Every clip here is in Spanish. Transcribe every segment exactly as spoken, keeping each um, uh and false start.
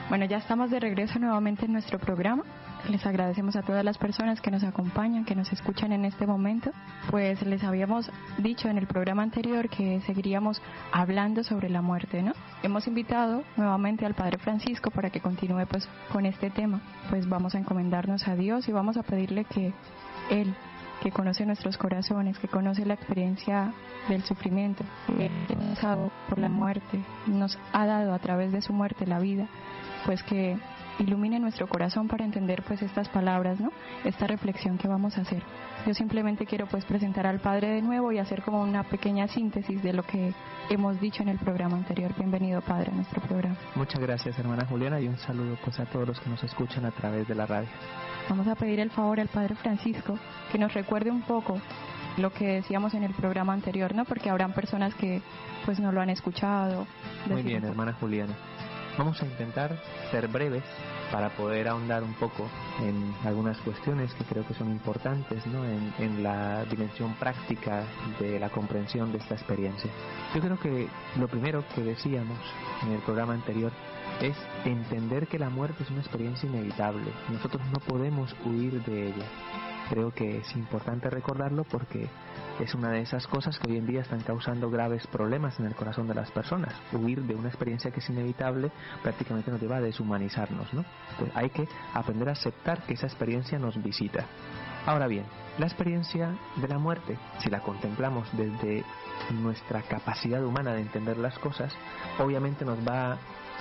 Bueno, ya estamos de regreso nuevamente en nuestro programa. Les agradecemos a todas las personas que nos acompañan, que nos escuchan en este momento. Pues les habíamos dicho en el programa anterior que seguiríamos hablando sobre la muerte, ¿no? Hemos invitado nuevamente al Padre Francisco para que continúe pues con este tema. Pues vamos a encomendarnos a Dios y vamos a pedirle que Él, que conoce nuestros corazones, que conoce la experiencia del sufrimiento, que ha pasado por la muerte, nos ha dado a través de su muerte la vida, pues que ilumine nuestro corazón para entender pues estas palabras, ¿no? Esta reflexión que vamos a hacer. Yo simplemente quiero pues presentar al Padre de nuevo y hacer como una pequeña síntesis de lo que hemos dicho en el programa anterior. Bienvenido, Padre, a nuestro programa. Muchas gracias, hermana Juliana, y un saludo pues a todos los que nos escuchan a través de la radio. Vamos a pedir el favor al Padre Francisco que nos recuerde un poco lo que decíamos en el programa anterior, ¿no? Porque habrán personas que pues no lo han escuchado. Muy bien, hermana Juliana. Vamos a intentar ser breves para poder ahondar un poco en algunas cuestiones que creo que son importantes, ¿no? en, en la dimensión práctica de la comprensión de esta experiencia. Yo creo que lo primero que decíamos en el programa anterior es entender que la muerte es una experiencia inevitable. Nosotros no podemos huir de ella. Creo que es importante recordarlo porque es una de esas cosas que hoy en día están causando graves problemas en el corazón de las personas. Huir de una experiencia que es inevitable prácticamente nos lleva a deshumanizarnos, ¿no? Entonces hay que aprender a aceptar que esa experiencia nos visita. Ahora bien, la experiencia de la muerte, si la contemplamos desde nuestra capacidad humana de entender las cosas, obviamente nos va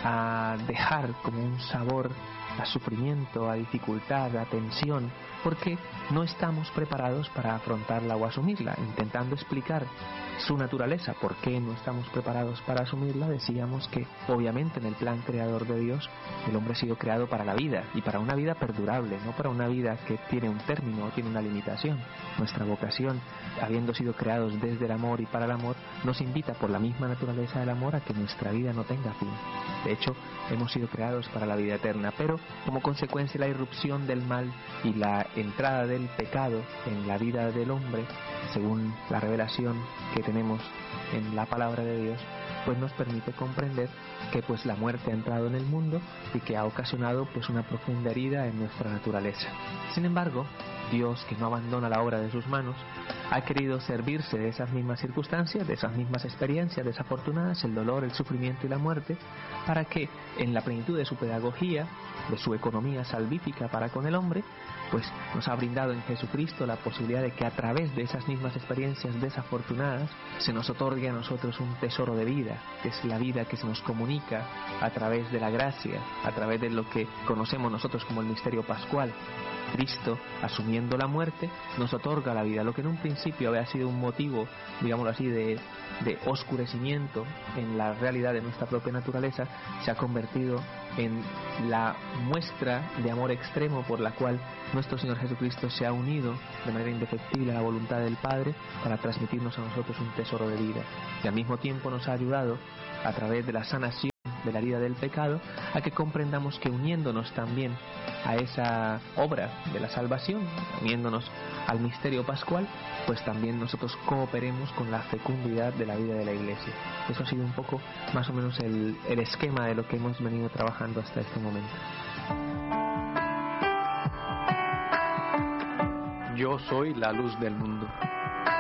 a dejar como un sabor a sufrimiento, a dificultad, a tensión, porque no estamos preparados para afrontarla o asumirla. Intentando explicar su naturaleza, por qué no estamos preparados para asumirla, decíamos que obviamente en el plan creador de Dios el hombre ha sido creado para la vida y para una vida perdurable, no para una vida que tiene un término o tiene una limitación. Nuestra vocación, habiendo sido creados desde el amor y para el amor, nos invita por la misma naturaleza del amor a que nuestra vida no tenga fin. De hecho, hemos sido creados para la vida eterna, pero como consecuencia de la irrupción del mal y la entrada del pecado en la vida del hombre, según la revelación que tenemos en la palabra de Dios, pues nos permite comprender que pues la muerte ha entrado en el mundo y que ha ocasionado pues una profunda herida en nuestra naturaleza. Sin embargo, Dios, que no abandona la obra de sus manos, ha querido servirse de esas mismas circunstancias, de esas mismas experiencias desafortunadas, el dolor, el sufrimiento y la muerte, para que en la plenitud de su pedagogía, de su economía salvífica para con el hombre, pues nos ha brindado en Jesucristo la posibilidad de que a través de esas mismas experiencias desafortunadas se nos otorgue a nosotros un tesoro de vida, que es la vida que se nos comunica a través de la gracia, a través de lo que conocemos nosotros como el misterio pascual. Cristo, asumiendo la muerte, nos otorga la vida, lo que en un principio había sido un motivo, digámoslo así, de, de oscurecimiento en la realidad de nuestra propia naturaleza, se ha convertido en la muestra de amor extremo por la cual nuestro Señor Jesucristo se ha unido de manera indefectible a la voluntad del Padre para transmitirnos a nosotros un tesoro de vida, y al mismo tiempo nos ha ayudado a través de la sanación de la herida del pecado a que comprendamos que uniéndonos también a esa obra de la salvación, uniéndonos al misterio pascual, pues también nosotros cooperemos con la fecundidad de la vida de la Iglesia. Eso ha sido un poco más o menos el, el esquema de lo que hemos venido trabajando hasta este momento. Yo soy la luz del mundo.